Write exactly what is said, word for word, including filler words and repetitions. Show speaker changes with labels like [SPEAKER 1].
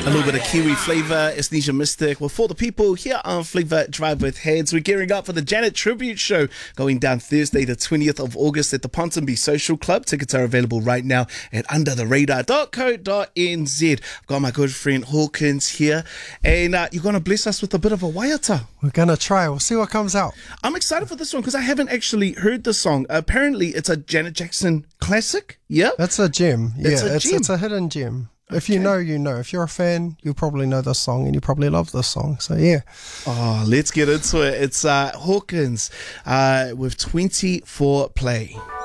[SPEAKER 1] A little bit of Kiwi flavour. It's Nisha Mystic. Well, for the people here on Flavour Drive with Heads, we're gearing up for the Janet Tribute Show going down Thursday, the twentieth of August at the Ponsonby Social Club. Tickets are available right now at under the radar dot co dot n z. I've got my good friend Hawkins here, and uh, you're going to bless us with a bit of a waiata.
[SPEAKER 2] We're going to try. We'll see what comes out.
[SPEAKER 1] I'm excited for this one because I haven't actually heard the song. Apparently, it's a Janet Jackson classic. Yeah?
[SPEAKER 2] That's a gem. Yeah,
[SPEAKER 1] It's a
[SPEAKER 2] it's,
[SPEAKER 1] gem.
[SPEAKER 2] it's a hidden gem. If
[SPEAKER 1] Okay.
[SPEAKER 2] you know, you know. If you're a fan, you probably know this song and you probably love this song. So, yeah.
[SPEAKER 1] Oh, let's get into it. It's uh, Hawkins uh, with twenty-four play.